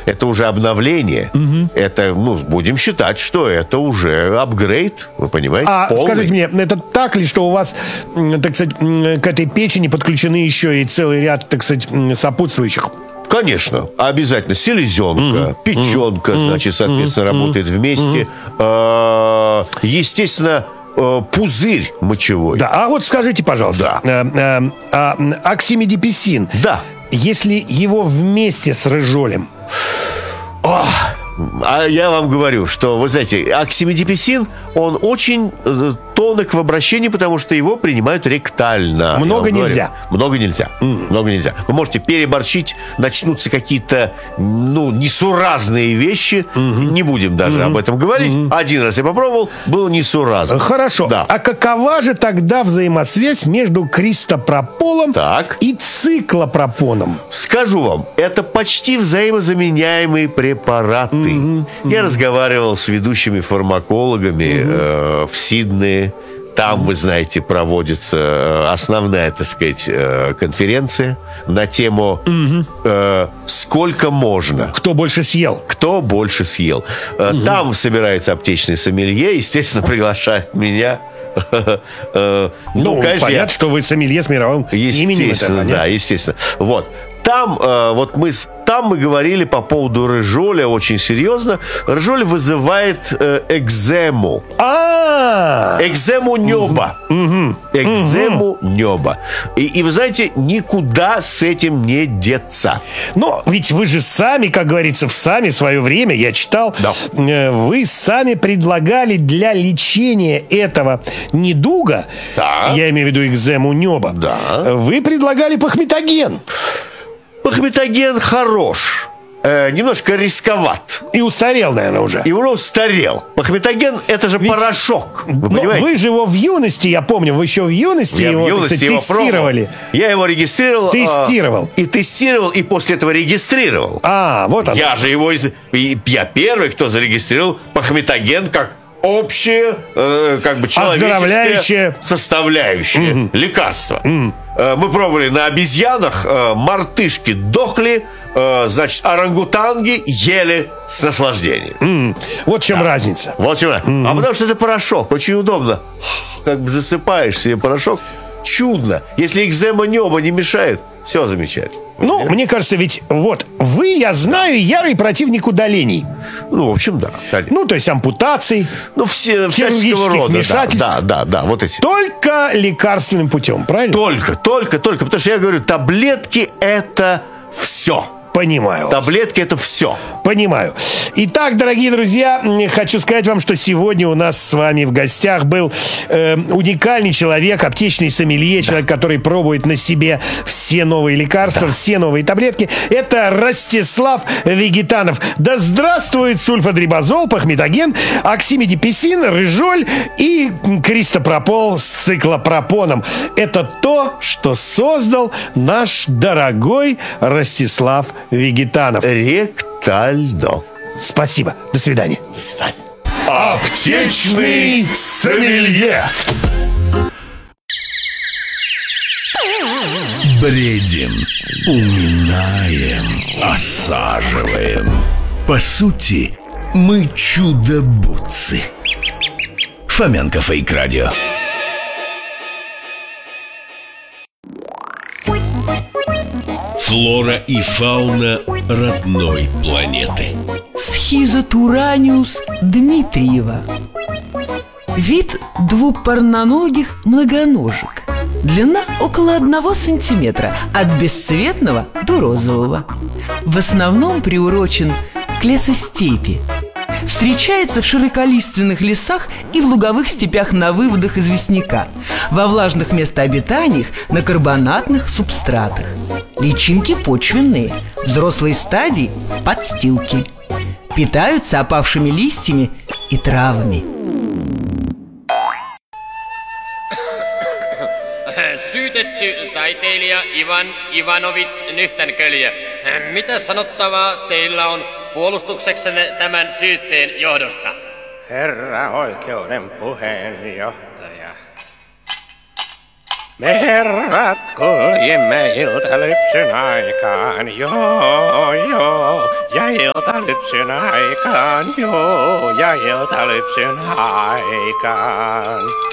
это уже обновление. Это, будем считать, что это уже апгрейд, вы понимаете, полный. Скажите мне, это так ли, что у вас, так сказать, к этой печени подключены еще и целый ряд, так сказать, сопутствующих? Конечно, обязательно. Селезенка, печенка, значит, соответственно, работает вместе. Естественно, пузырь мочевой. Да, а вот скажите, пожалуйста, оксимидипесин, да, если его вместе с рыжолем... А я вам говорю, что, вы знаете, оксимидипесин, он очень тонок в обращении, потому что его принимают ректально. Много нельзя. Много нельзя. Много нельзя. Вы можете переборщить, начнутся какие-то, несуразные вещи. Не будем даже об этом говорить. Один раз я попробовал, было несуразно. Хорошо. Да. А какова же тогда взаимосвязь между кристопрополом и циклопропоном? Скажу вам, это почти взаимозаменяемые препараты. Я разговаривал с ведущими фармакологами в Сиднее. Там, вы знаете, проводится основная, так сказать, конференция на тему «Сколько можно?». Кто больше съел? Кто больше съел. Там собирается аптечный сомелье, естественно, приглашает меня. Конечно, понятно, что вы сомелье с мировым именем. Естественно, да, естественно. Вот. Там мы говорили по поводу рыжоля очень серьезно. Рыжоль вызывает экзему. Экзему неба. Экзему неба. И вы знаете, никуда с этим не деться. Но ведь вы же сами, как говорится, в свое время, я читал, вы сами предлагали для лечения этого недуга, я имею в виду экзему неба, вы предлагали пахмитоген. Пахмитоген хорош. Немножко рисковат. И устарел, наверное, уже. И уже устарел. Пахмитоген — это же порошок. Вы понимаете? Вы же его в юности, я помню, вы еще в юности его тестировали. Я его регистрировал. Тестировал. И тестировал, и после этого регистрировал. Вот он. Я же его... Я первый, кто зарегистрировал пахмитоген как общее, как бы человеческое составляющее лекарство. Мы пробовали на обезьянах, мартышки дохли, значит, орангутанги ели с наслаждением. Вот в чем разница. Вот в чем. А потому что это порошок, очень удобно. Как бы засыпаешь себе порошок. Чудно. Если экзема неба не мешает, все замечательно. Мне кажется, ведь вы, я знаю, ярый противник удалений. В общем, да. Конечно. То есть ампутаций, хирургических вмешательств. Да, вот эти. Только лекарственным путем, правильно? Только. Потому что я говорю, таблетки — это все. Понимаю. Таблетки — это все. Понимаю. Итак, дорогие друзья, хочу сказать вам, что сегодня у нас с вами в гостях был уникальный человек, аптечный сомелье, человек, который пробует на себе все новые лекарства, все новые таблетки. Это Ростислав Вегетанов. Да здравствует сульфадрибазол, пахмитоген, оксимидипесин, рыжоль и кристопропол с циклопропоном. Это то, что создал наш дорогой Ростислав Вегетанов. Ректально. Спасибо. До свидания. До свидания. Аптечный сомелье. Бредим, уминаем, осаживаем. По сути, мы чудо-бутсы. Фоменко Фейк Радио. Флора и фауна родной планеты. Схизотураниус дмитриева. Вид двупарноногих многоножек. Длина около 1 сантиметра, от бесцветного до розового. В основном приурочен к лесостепи. Встречается в широколиственных лесах и в луговых степях на выводах известняка, во влажных местообитаниях на карбонатных субстратах. Личинки почвенные, взрослые стадии в подстилке. Питаются опавшими листьями и травами. Syytetty taiteilija Ivan Ivanovits Nyhtänkölje. Mitä sanottavaa teillä on puolustukseksenne tämän syytteen johdosta? Herra oikeuden puheenjohtaja. Me herrat kuljemme iltalypsyn aikaan, joo, Ja iltalypsyn aikaan, joo, ja iltalypsyn aikaan.